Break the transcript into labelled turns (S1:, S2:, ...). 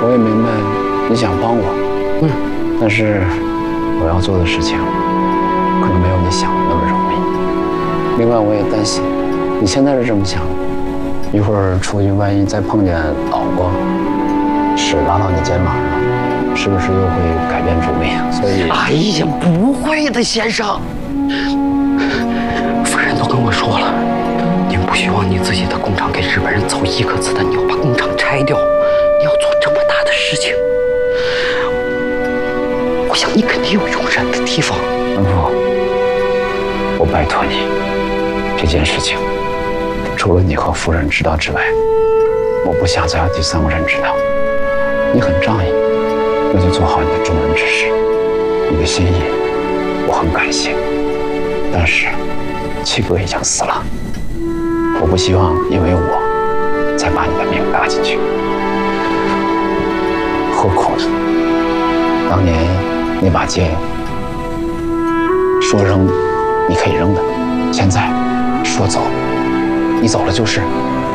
S1: 我也明白你想帮我，但是我要做的事情可能没有你想的那么容易。另外，我也担心你现在是这么想的，一会儿出去万一再碰见老婆，屎拉到你肩膀上，是不是又会改变主意？所以，
S2: 哎呀，不会的，先生。夫人都跟我说了，您不许往你自己的工厂给日本人造一颗子弹，你要把工厂拆掉，你要做这么大的事情，我想你肯定有容忍的地方。
S1: 恩父，我拜托你，这件事情除了你和夫人知道之外，我不想再有第三个人知道。你很仗义，那就做好你的重任之事。你的心意，我很感谢。但是，七哥已经死了，我不希望因为我再把你的命搭进去。何苦呢？当年那把剑说扔，你可以扔的；现在说走，你走了就是。